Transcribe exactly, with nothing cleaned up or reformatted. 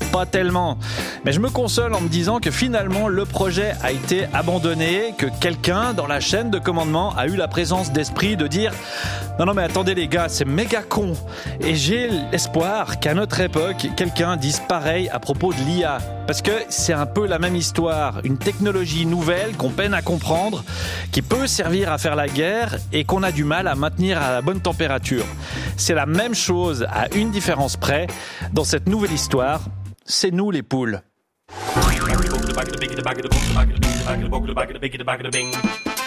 pas tellement. Mais je me console en me disant que finalement le projet a été abandonné, que quelqu'un dans la chaîne de commandement a eu la présence d'esprit de dire « Non, non mais attendez les gars, c'est méga con ». Et j'ai l'espoir qu'à notre époque, quelqu'un dise pareil à propos de l'I A. Parce que c'est un peu la même histoire, une technologie nouvelle qu'on peine à comprendre, qui peut servir à faire la guerre et qu'on a du mal à maintenir à la bonne température. C'est la même chose à une différence près. Dans cette nouvelle histoire, c'est nous les poules.